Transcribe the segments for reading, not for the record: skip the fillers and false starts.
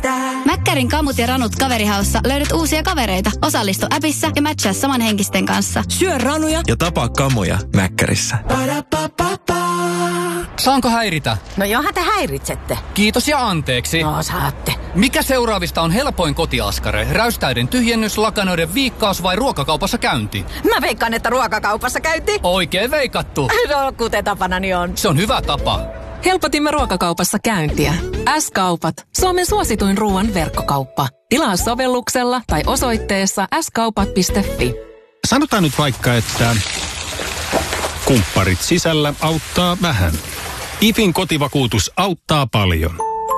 Mäkkärin kamut ja ranut kaverihaussa löydät uusia kavereita. Osallistu appissa ja matchaa samanhenkisten kanssa. Syö ranuja ja tapaa kamoja Mäkkärissä. Saanko häiritä? No johan te häiritsette. Kiitos ja anteeksi. No saatte. Mikä seuraavista on helpoin kotiaskare? Räystäiden tyhjennys, lakanoiden viikkaus vai ruokakaupassa käynti? Mä veikkaan, että ruokakaupassa käynti. Oikein veikattu. No kuten tapanani on. Se on hyvä tapa. Helpotimme ruokakaupassa käyntiä. S-kaupat. Suomen suosituin ruoan verkkokauppa. Tilaa sovelluksella tai osoitteessa skaupat.fi. Sanotaan nyt vaikka, että kumpparit sisällä auttaa vähän. IFin kotivakuutus auttaa paljon.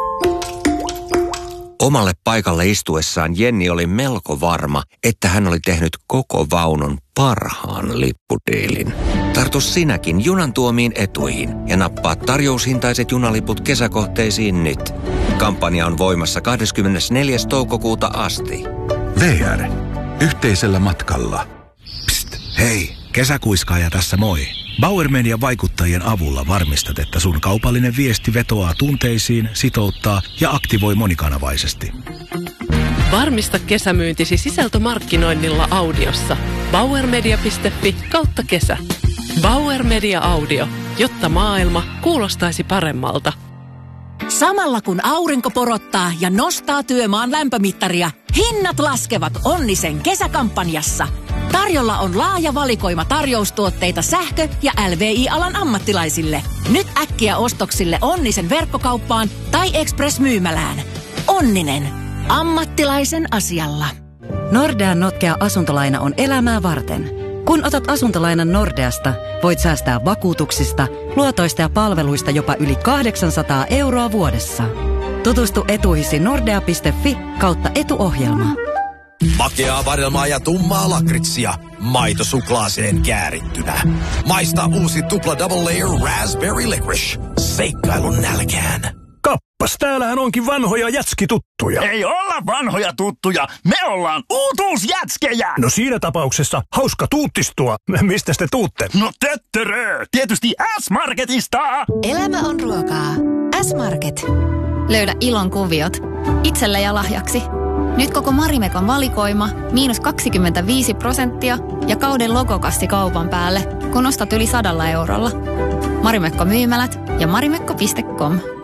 Omalle paikalle istuessaan Jenni oli melko varma, että hän oli tehnyt koko vaunun parhaan lippudiilin. Tartu sinäkin junan tuomiin etuihin ja nappaa tarjoushintaiset junaliput kesäkohteisiin nyt. Kampanja on voimassa 24. toukokuuta asti. VR. Yhteisellä matkalla. Psst, hei, kesäkuiskaaja tässä moi. Bauer Median vaikuttajien avulla varmistat, että sun kaupallinen viesti vetoaa tunteisiin, sitouttaa ja aktivoi monikanavaisesti. Varmista kesämyyntisi sisältömarkkinoinnilla audiossa. bauermedia.fi/kesä. Bauer Media Audio, jotta maailma kuulostaisi paremmalta. Samalla kun aurinko porottaa ja nostaa työmaan lämpömittaria, hinnat laskevat Onnisen kesäkampanjassa. Tarjolla on laaja valikoima tarjoustuotteita sähkö- ja LVI-alan ammattilaisille. Nyt äkkiä ostoksille Onnisen verkkokauppaan tai Express-myymälään. Onninen. Ammattilaisen asialla. Nordean notkea asuntolaina on elämää varten. Kun otat asuntolainan Nordeasta, voit säästää vakuutuksista, luotoista ja palveluista jopa yli 800 € vuodessa. Tutustu etuihisi nordea.fi/etuohjelma. Makeaa vadelmaa ja tummaa lakritsia. Maito suklaaseen käärittynä. Maista uusi tupla double layer raspberry licorice. Seikkailun nälkään. Kappas, täällähän onkin vanhoja jätskituttuja. Ei olla vanhoja tuttuja, me ollaan uutuusjätskejä. No siinä tapauksessa hauska tuuttistua. Mistä te tuutte? No töttörö, tietysti S-Marketista. Elämä on ruokaa. S-Market. Löydä ilon kuviot. Itselle ja lahjaksi. Nyt koko Marimekon valikoima, -25% ja kauden logokassi kaupan päälle, kun ostat yli 100 €. Marimekko myymälät ja marimekko.com.